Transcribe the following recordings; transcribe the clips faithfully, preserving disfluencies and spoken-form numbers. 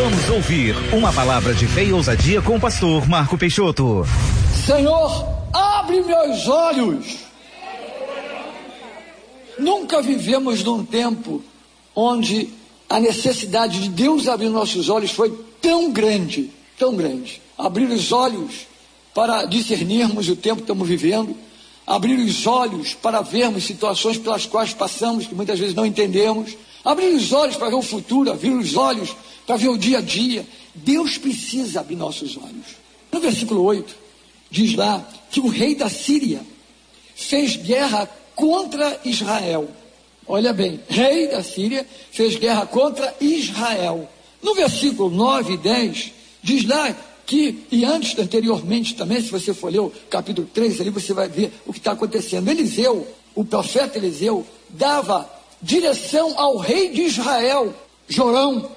Vamos ouvir uma palavra de fé e ousadia com o pastor Marco Peixoto. Senhor, abre meus olhos. Nunca vivemos num tempo onde a necessidade de Deus abrir nossos olhos foi tão grande, tão grande. Abrir os olhos para discernirmos o tempo que estamos vivendo, abrir os olhos para vermos situações pelas quais passamos, que muitas vezes não entendemos, abrir os olhos para ver o futuro, abrir os olhos para ver o dia a dia. Deus precisa abrir nossos olhos. No versículo oito, diz lá que o rei da Síria fez guerra contra Israel. Olha bem, rei da Síria fez guerra contra Israel. No versículo nove e dez, diz lá que, e antes, anteriormente também, se você for ler o capítulo três, ali você vai ver o que está acontecendo. Eliseu, o profeta Eliseu, dava direção ao rei de Israel, Jorão,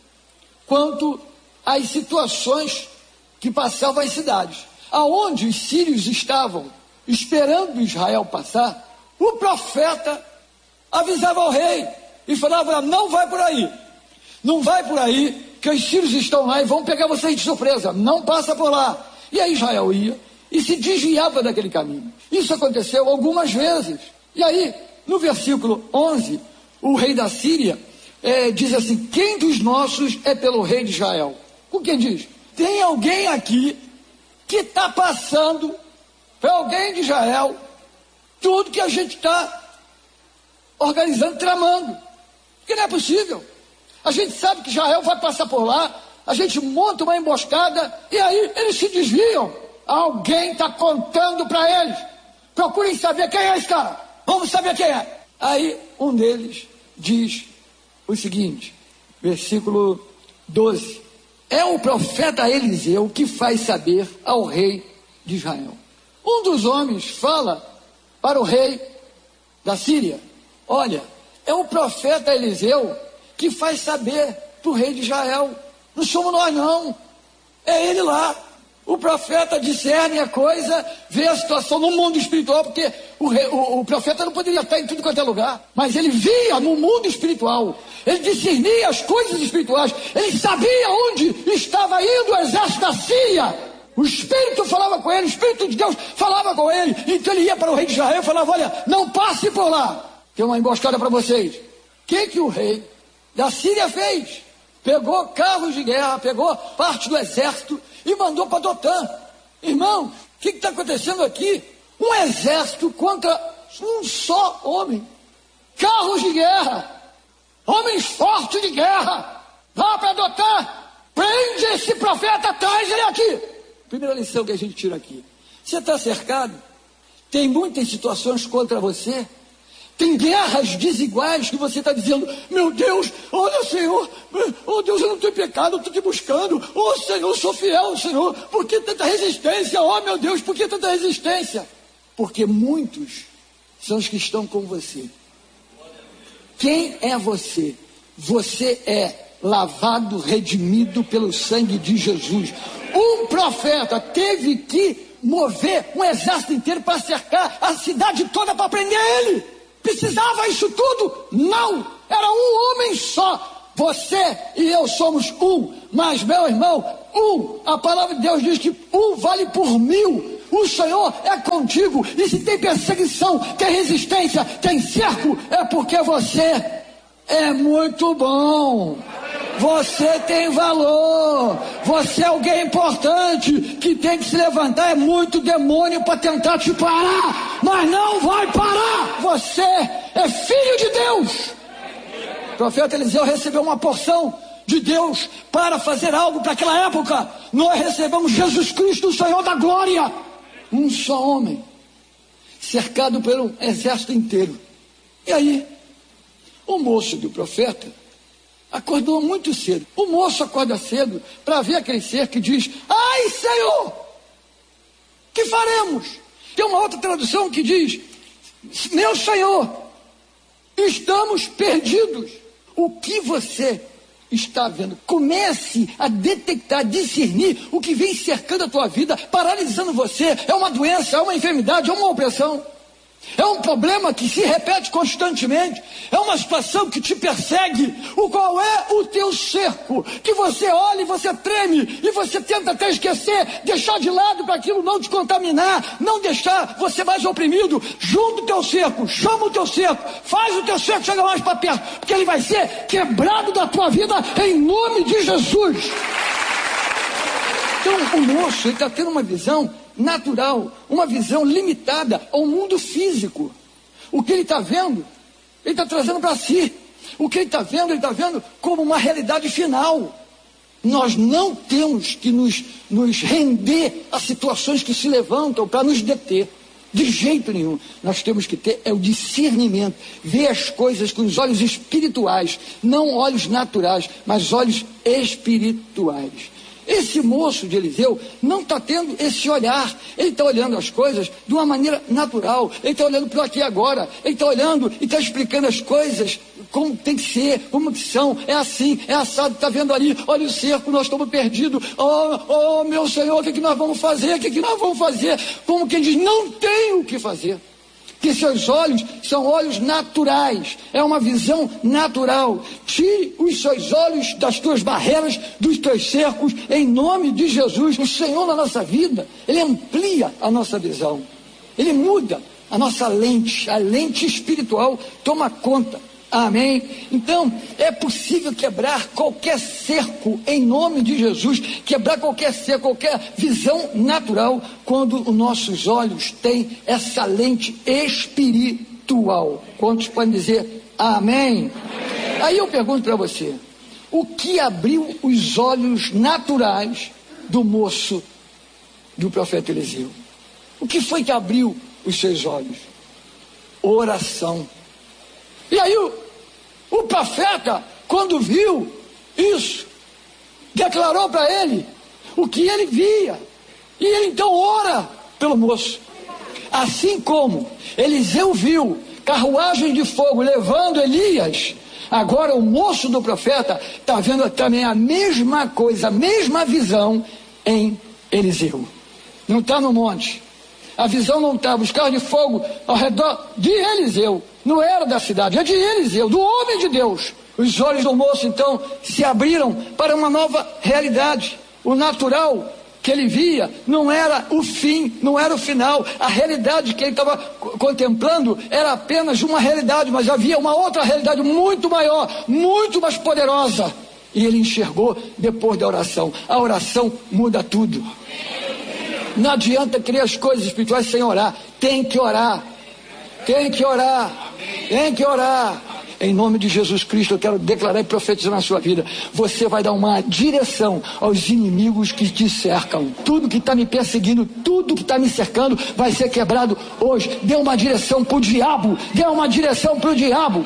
quanto às situações que passavam as cidades. Aonde os sírios estavam esperando Israel passar, o profeta avisava ao rei e falava: não vai por aí, não vai por aí, que os sírios estão lá e vão pegar vocês de surpresa, não passa por lá. E aí Israel ia e se desviava daquele caminho. Isso aconteceu algumas vezes. E aí, no versículo onze, o rei da Síria é, diz assim: quem dos nossos é pelo rei de Israel? Com quem diz? Tem alguém aqui que está passando para alguém de Israel tudo que a gente está organizando, tramando, porque não é possível. A gente sabe que Israel vai passar por lá, a gente monta uma emboscada e aí eles se desviam. Alguém está contando para eles. Procurem saber quem é esse cara, vamos saber quem é. Aí um deles diz o seguinte, versículo doze: é o profeta Eliseu que faz saber ao rei de Israel. Um dos homens fala para o rei da Síria: olha, é o profeta Eliseu que faz saber para o rei de Israel. Não somos nós não, é ele lá. O profeta discerne a coisa, vê a situação no mundo espiritual, porque o, rei, o, o profeta não poderia estar em tudo quanto é lugar, mas ele via no mundo espiritual, ele discernia as coisas espirituais, ele sabia onde estava indo o exército da Síria. O Espírito falava com ele, o Espírito de Deus falava com ele, então ele ia para o rei de Israel e falava: olha, não passe por lá, tem uma emboscada para vocês. O que que o rei da Síria fez? Pegou carros de guerra, pegou parte do exército e mandou para Dotã. Irmão, o que está acontecendo aqui? Um exército contra um só homem. Carros de guerra, homens fortes de guerra. Vá para Dotã, prende esse profeta, traz ele aqui. Primeira lição que a gente tira aqui: você está cercado, tem muitas situações contra você, tem guerras desiguais que você está dizendo: meu Deus, olha Senhor, oh Deus, eu não estou em pecado, eu estou te buscando, oh Senhor, eu sou fiel, Senhor, por que tanta resistência? Oh meu Deus, por que tanta resistência? Porque muitos são os que estão com você. Quem é você? Você é lavado, redimido pelo sangue de Jesus. Um profeta teve que mover um exército inteiro para cercar a cidade toda para prender ele. Precisava isso tudo? Não, era um homem só. Você e eu somos um, mas meu irmão, um, a palavra de Deus diz que um vale por mil. O Senhor é contigo, e se tem perseguição, tem resistência, tem cerco, é porque você é muito bom. Você tem valor, você é alguém importante que tem que se levantar. É muito demônio para tentar te parar, mas não vai parar. Você é filho de Deus. O profeta Eliseu recebeu uma porção de Deus para fazer algo para aquela época. Nós recebemos Jesus Cristo, o Senhor da glória. Um só homem, cercado por um exército inteiro. E aí, o moço do profeta acordou muito cedo. O moço acorda cedo para ver aquele cerco e diz: ai Senhor, que faremos? Tem uma outra tradução que diz: meu Senhor, estamos perdidos. O que você está vendo? Comece a detectar, discernir o que vem cercando a tua vida, paralisando você. É uma doença, é uma enfermidade, é uma opressão. É um problema que se repete constantemente. É uma situação que te persegue. O qual é o teu cerco? Que você olha e você treme. E você tenta até esquecer. Deixar de lado para aquilo não te contaminar. Não deixar você mais oprimido. Junta o teu cerco. Chama o teu cerco. Faz o teu cerco chegar mais para perto. Porque ele vai ser quebrado da tua vida em nome de Jesus. Então o moço está tendo uma visão natural, uma visão limitada ao mundo físico. O que ele está vendo, ele está trazendo para si. O que ele está vendo, ele está vendo como uma realidade final. Nós não temos que nos, nos render a situações que se levantam para nos deter. De jeito nenhum. Nós temos que ter é o discernimento, ver as coisas com os olhos espirituais, não olhos naturais, mas olhos espirituais. Esse moço de Eliseu não está tendo esse olhar. Ele está olhando as coisas de uma maneira natural. Ele está olhando para o aqui e agora. Ele está olhando e está explicando as coisas como tem que ser, como que são. É assim, é assado. Está vendo ali, olha o cerco, nós estamos perdidos. Oh, oh meu Senhor, o que, que nós vamos fazer? O que, que nós vamos fazer? Como quem diz, não tem o que fazer. Que seus olhos são olhos naturais, é uma visão natural. Tire os seus olhos das tuas barreiras, dos teus cercos, em nome de Jesus. O Senhor na nossa vida, Ele amplia a nossa visão, Ele muda a nossa lente, a lente espiritual toma conta. Amém? Então, é possível quebrar qualquer cerco em nome de Jesus, quebrar qualquer cerco, qualquer visão natural, quando os nossos olhos têm essa lente espiritual. Quantos podem dizer amém? Amém. Aí eu pergunto para você, o que abriu os olhos naturais do moço do profeta Eliseu? O que foi que abriu os seus olhos? Oração. E aí o, o profeta, quando viu isso, declarou para ele o que ele via. E ele então ora pelo moço. Assim como Eliseu viu carruagem de fogo levando Elias, agora o moço do profeta está vendo também a mesma coisa, a mesma visão em Eliseu. Não está no monte. A visão não estava, os carros de fogo ao redor de Eliseu. Não era da cidade, é de Eliseu, do homem de Deus. Os olhos do moço então se abriram para uma nova realidade. O natural que ele via não era o fim, não era o final. A realidade que ele estava contemplando era apenas uma realidade, mas havia uma outra realidade muito maior, muito mais poderosa. E ele enxergou depois da oração. A oração muda tudo. Não adianta criar as coisas espirituais sem orar. Tem que orar. Tem que orar. Tem que orar. Em nome de Jesus Cristo, eu quero declarar e profetizar na sua vida. Você vai dar uma direção aos inimigos que te cercam. Tudo que está me perseguindo, tudo que está me cercando, vai ser quebrado hoje. Dê uma direção para o diabo. Dê uma direção para o diabo.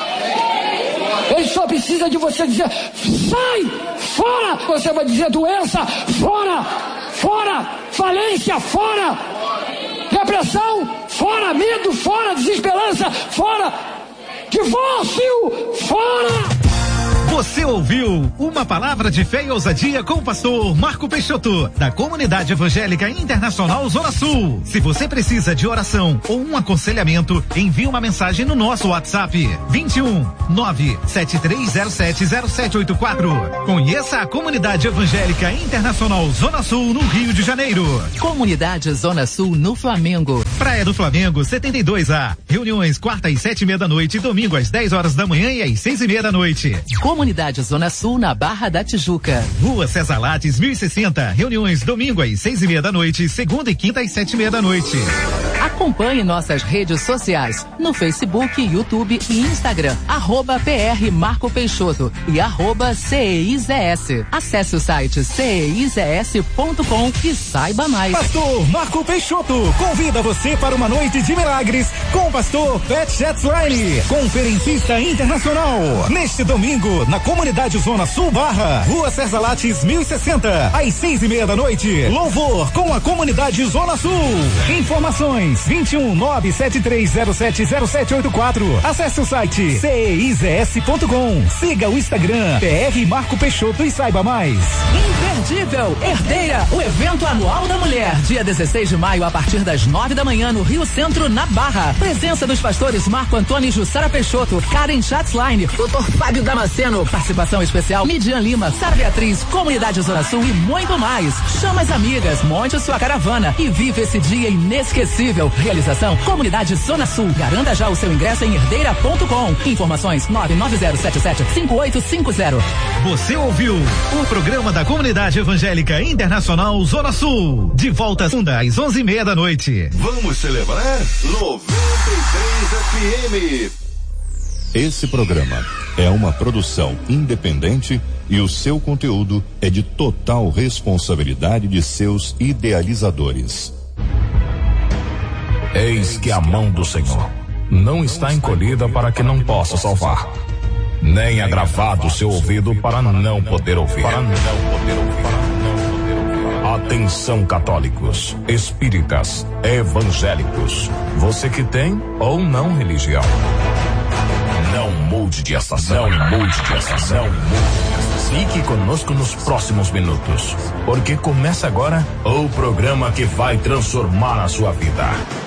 Ele só precisa de você dizer, sai, fora. Você vai dizer doença, fora, fora, falência, fora, depressão, fora, medo, fora, desesperança, fora, divórcio, fora. Você ouviu Uma Palavra de Fé e Ousadia com o pastor Marco Peixoto, da Comunidade Evangélica Internacional Zona Sul. Se você precisa de oração ou um aconselhamento, envie uma mensagem no nosso WhatsApp vinte e um, nove sete três zero sete zero sete oito quatro. Conheça a Comunidade Evangélica Internacional Zona Sul no Rio de Janeiro. Comunidade Zona Sul no Flamengo. Praia do Flamengo setenta e dois A. Reuniões quarta às sete e meia da noite, domingo às dez horas da manhã e às seis e meia da noite. Comunidade Zona Sul na Barra da Tijuca. Rua César Lattes mil e sessenta. Reuniões domingo às seis e meia da noite, segunda e quinta às sete e meia da noite. Acompanhe nossas redes sociais no Facebook, YouTube e Instagram, arroba P R Marco Peixoto e arroba C E I Z S. Acesse o site C E I Z S ponto com e saiba mais. Pastor Marco Peixoto convida você para uma noite de milagres com o pastor Pat Shetzline, conferencista internacional. Neste domingo, na Comunidade Zona Sul Barra, Rua César Lattes mil e sessenta, às seis e meia da noite. Louvor com a Comunidade Zona Sul. Informações vinte e um, nove sete três zero sete zero sete oito quatro. Acesse o site C E I Z S ponto com. Siga o Instagram P R Marco Peixoto e saiba mais. Imperdível Herdeira, o evento anual da mulher, dia dezesseis de maio a partir das nove da manhã no Rio Centro, na Barra. Presença dos pastores Marco Antônio e Jussara Peixoto, Karen Schatzline, doutor Fábio Damasceno, participação especial Midian Lima, Sara Beatriz, Comunidade Zona Sul e muito mais. Chama as amigas, monte sua caravana e vive esse dia inesquecível. Realização Comunidade Zona Sul. Garanta já o seu ingresso em herdeira ponto com. Informações nove nove zero sete sete cinco oito cinco zero. Você ouviu o programa da Comunidade Evangélica Internacional Zona Sul. De volta segunda às onze e meia da noite. Vamos celebrar noventa e três F M. Esse programa é uma produção independente e o seu conteúdo é de total responsabilidade de seus idealizadores. Eis que a mão do Senhor não está encolhida para que não possa salvar, nem agravado o seu ouvido para não poder ouvir. Para não poder ouvir. Para não poder ouvir. Atenção, católicos, espíritas, evangélicos, você que tem ou não religião. Não mude de estação, não mude de estação, não mude de estação. Fique conosco nos próximos minutos, porque começa agora o programa que vai transformar a sua vida.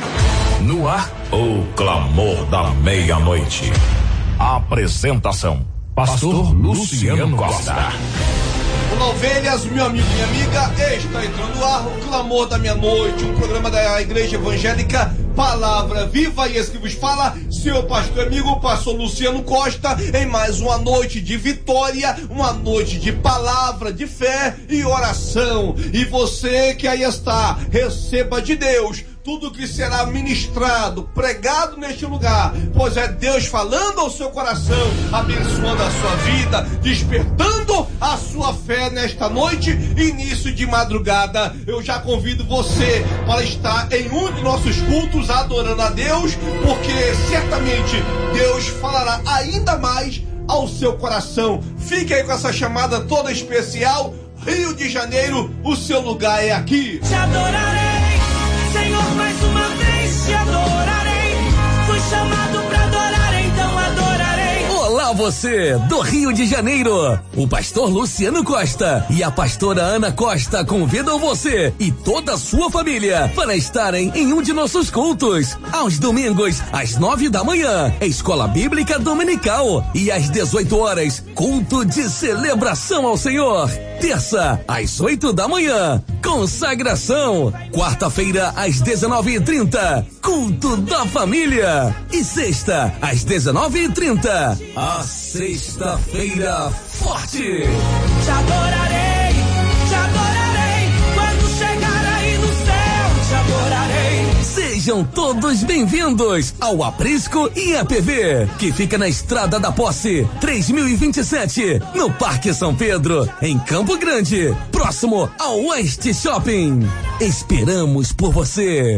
No ar, o clamor da meia-noite. Apresentação: Pastor Luciano Costa. Olá, ovelhas, meu amigo, minha amiga, está entrando no ar o Clamor da Meia-Noite, um programa da Igreja Evangélica Palavra Viva, e esse que vos fala, seu pastor amigo, pastor Luciano Costa, em mais uma noite de vitória, uma noite de palavra, de fé e oração. E você que aí está, receba de Deus tudo que será ministrado, pregado neste lugar, pois é Deus falando ao seu coração, abençoando a sua vida, despertando a sua fé nesta noite, início de madrugada. Eu já convido você para estar em um de nossos cultos adorando a Deus, porque certamente Deus falará ainda mais ao seu coração. Fique aí com essa chamada toda especial. Rio de Janeiro, o seu lugar é aqui. Te adorarei, Senhor, mais uma vez te adorarei. Fui chamado pra adorar, então adorarei. Olá você, do Rio de Janeiro. O pastor Luciano Costa e a pastora Ana Costa convidam você e toda a sua família para estarem em um de nossos cultos. Aos domingos, às nove da manhã, Escola Bíblica Dominical. E às dezoito horas, culto de celebração ao Senhor. Terça, às oito da manhã, consagração. Quarta-feira, às dezenove e trinta, culto da família. E sexta, às dezenove e trinta, a sexta-feira forte. Te adorarei, te adorarei. Quando chegar aí no céu, te adorarei. Sejam todos bem-vindos ao Aprisco I A P V, que fica na Estrada da Posse, três mil e vinte e sete, no Parque São Pedro, em Campo Grande, próximo ao West Shopping. Esperamos por você.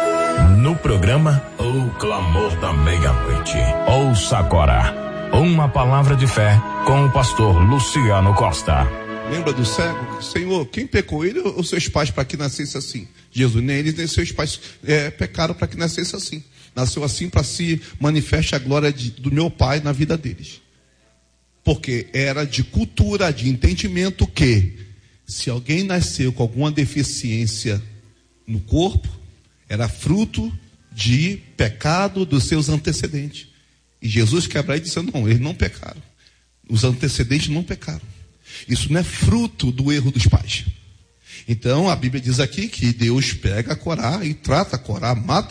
No programa O Clamor da Meia-Noite, ouça agora uma palavra de fé com o pastor Luciano Costa. Lembra do cego? Senhor, quem pecou, ele ou seus pais, para que nascesse assim? Jesus, nem eles nem seus pais é, pecaram para que nascesse assim. Nasceu assim para se manifeste a glória de, do meu Pai na vida deles. Porque era de cultura, de entendimento que se alguém nasceu com alguma deficiência no corpo, era fruto de pecado dos seus antecedentes. E Jesus quebra e disse, não, eles não pecaram. Os antecedentes não pecaram. Isso não é fruto do erro dos pais. Então a Bíblia diz aqui que Deus pega Corá e trata Corá, mata